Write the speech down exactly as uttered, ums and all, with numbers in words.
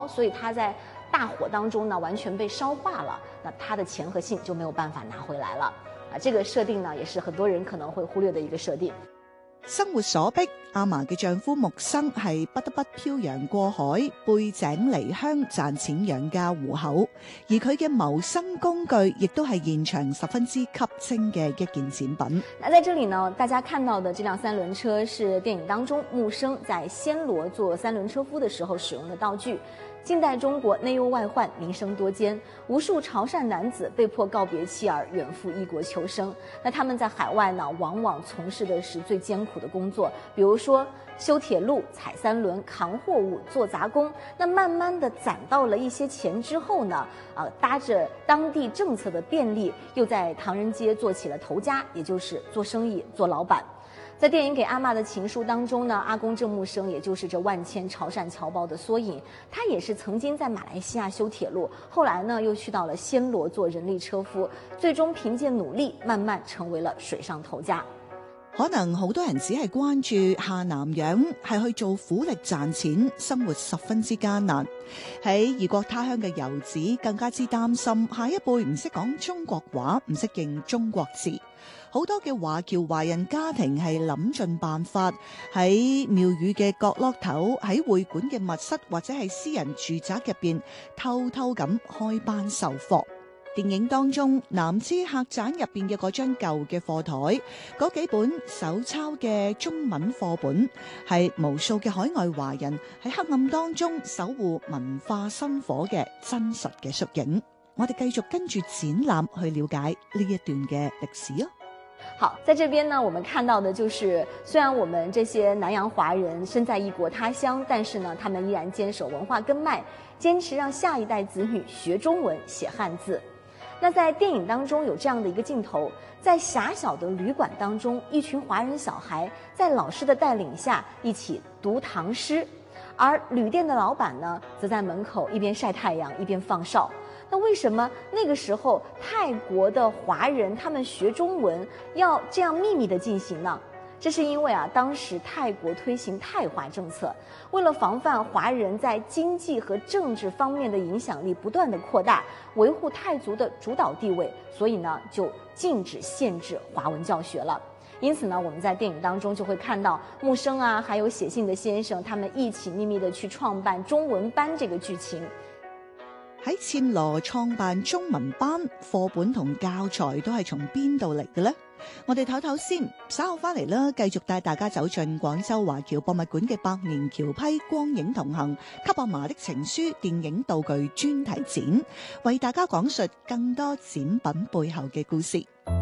所以他在大火当中呢完全被烧化了，那他的錢和信就沒有辦法拿回來了啊。這個設定呢也是很多人可能會忽略的一個設定。 生活所迫，阿嫲嘅丈夫木生係不得不漂洋過海，背井離鄉賺錢養家糊口，而佢嘅謀生工具亦都係現場十分之吸睛嘅一件展品。 那在這裡呢，大家看到的這輛三輪車是電影當中木生在暹羅做三輪車夫的時候使用的道具。近代中國內憂外患，民生多艱，無數潮汕男子被迫告別妻兒，遠赴異國求生。那他們在海外呢，往往從事的是最艱苦的工作，比如說修鐵路、踩三輪、扛貨物、做雜工。那慢慢的攢到了一些錢之後呢，啊，搭着當地政策的便利，又在唐人街做起了頭家，也就是做生意、做老闆。在電影《給阿嬤的情書》當中呢，阿公鄭木生也就是這萬千潮汕僑胞的縮影。他也是曾經在馬來西亞修鐵路，後來呢又去到了暹羅做人力車夫，最終憑借努力慢慢成為了水上頭家。 可能好多人只係關注下南洋係去做苦力賺錢，生活十分之艱難。喺異國他鄉嘅遊子更加之擔心下一輩唔識講中國話，唔識認中國字。好多嘅華僑華人家庭係諗盡辦法喺廟宇嘅角落頭，喺會館嘅密室或者係私人住宅入邊偷偷咁開班授課。電影當中南支客棧入邊嘅嗰張舊嘅課台，嗰幾本手抄嘅中文課本，係無數嘅海外華人喺黑暗當中守護文化薪火嘅真實嘅縮影。我哋繼續跟住展覽去了解呢一段嘅歷史啊。 好，在這邊呢，我們看到的就是，雖然我們這些南洋華人身在異國他鄉，但是呢，他們依然堅守文化根脈，堅持讓下一代子女學中文、寫漢字。那在電影當中有這樣的一個鏡頭，在狹小的旅館當中，一群華人小孩在老師的帶領下一起讀唐詩，而旅店的老闆呢，則在門口一邊曬太陽一邊放哨。那為什麼那個時候泰國的華人他們學中文要這樣秘密地進行呢？這是因為啊，當時泰國推行泰化政策，為了防範華人在經濟和政治方面的影響力不斷地擴大，維護泰族的主導地位，所以呢就禁止限制華文教學了。因此呢，我們在電影當中就會看到木生啊，還有寫信的先生，他們一起秘密地去創辦中文班這個劇情。 喺暹羅創辦中文班，課本同教材都係從邊度嚟嘅呢？我哋唞唞先，稍後翻嚟啦，繼續帶大家走進廣州華僑博物館嘅百年僑批光影同行給阿嫲的情書電影道具專題展，為大家講述更多展品背後嘅故事。